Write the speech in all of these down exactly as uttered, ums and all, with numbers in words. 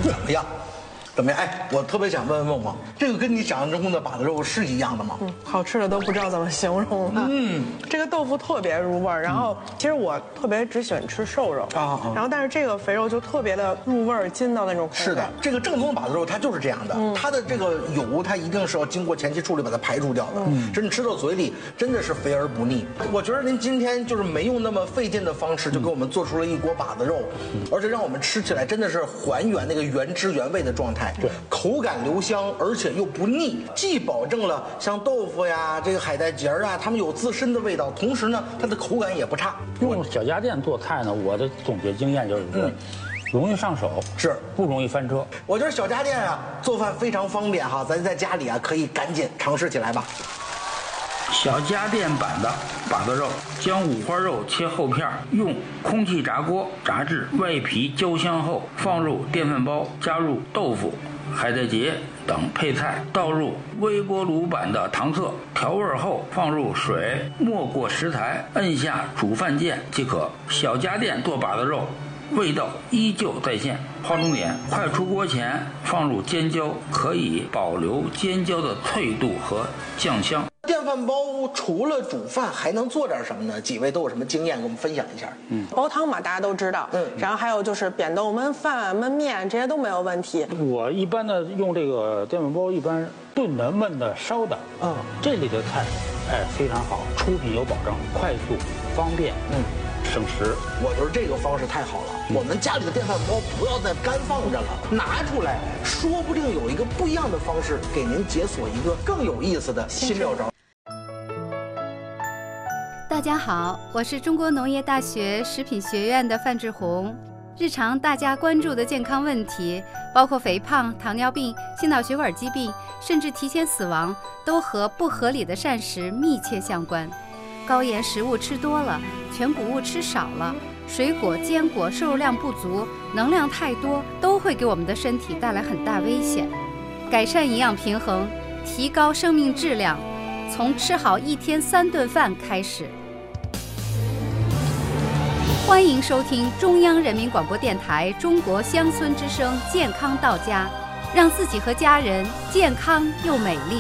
怎么样？怎么样？哎，我特别想问问梦梦，这个跟你想象中的把子肉是一样的吗？ 嗯，好吃的都不知道怎么形容了。嗯，这个豆腐特别入味儿，然后其实我特别只喜欢吃瘦肉啊，然后但是这个肥肉就特别的入味儿，筋道那种口感。 是的，这个正宗的把子肉它就是这样的，嗯、它的这个油它一定是要经过前期处理把它排除掉的，嗯，这你吃到嘴里真的是肥而不腻。我觉得您今天就是没用那么费劲的方式就给我们做出了一锅把子肉，嗯、而且让我们吃起来真的是还原那个原汁原味的状态。对，口感留香，而且又不腻，既保证了像豆腐呀、这个海带结儿啊，它们有自身的味道，同时呢，它的口感也不差。 用小家电做菜呢，我的总结经验就是说，嗯、容易上手， 是不容易翻车。 我觉得小家电啊，做饭非常方便哈，咱在家里啊可以赶紧尝试起来吧。 小家电版的把子肉，将五花肉切厚片，用空气炸锅炸至外皮焦香后，放入电饭煲，加入豆腐、海带结等配菜，倒入微波炉版的糖色，调味后放入水，没过食材，按下煮饭键即可。小家电做把子肉，味道依旧在线。划重点：快出锅前放入尖椒，可以保留尖椒的脆度和酱香。 电饭煲除了煮饭还能做点什么呢？几位都有什么经验，给我们分享一下？ 嗯，煲汤嘛，大家都知道。嗯，然后还有就是扁豆焖饭、焖面，这些都没有问题。 我一般的用这个电饭煲，一般炖的、焖的、烧的，嗯，这类的菜，哎，非常好，出品有保证，快速、方便，嗯，省时。 我觉得这个方式太好了。嗯、我们家里的电饭煲不要再干放着了，拿出来，说不定有一个不一样的方式，给您解锁一个更有意思的新妙招。 大家好，我是中国农业大学食品学院的范志红。日常大家关注的健康问题，包括肥胖、糖尿病、心脑血管疾病，甚至提前死亡，都和不合理的膳食密切相关。高盐食物吃多了，全谷物吃少了，水果、坚果摄入量不足，能量太多，都会给我们的身体带来很大危险。改善营养平衡，提高生命质量，从吃好一天三顿饭开始。欢迎收听中央人民广播电台中国乡村之声健康到家，让自己和家人健康又美丽。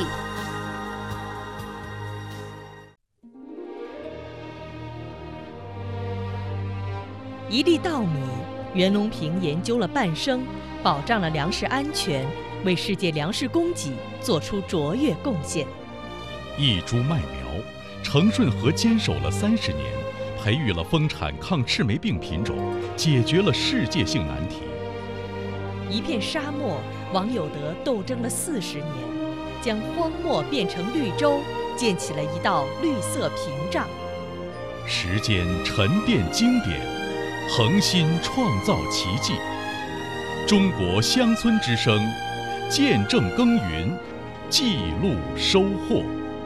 一粒稻米，袁隆平研究了半生，保障了粮食安全，为世界粮食供给做出卓越贡献。 一株麦苗，程顺和坚守了三十年，培育了丰产抗赤霉病品种，解决了世界性难题。 一片沙漠，王有德斗争了四十年，将荒漠变成绿洲，建起了一道绿色屏障。 时间沉淀经典，恒心创造奇迹。中国乡村之声，见证耕耘，记录收获。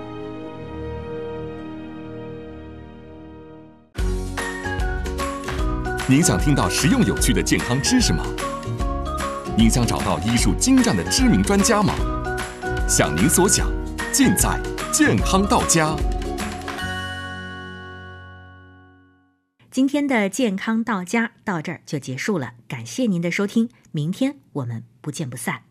您想听到实用有趣的健康知识吗？您想找到医术精湛的知名专家吗？想您所想，尽在健康到家。 今天的健康到家到这儿就结束了，感谢您的收听，明天我们不见不散。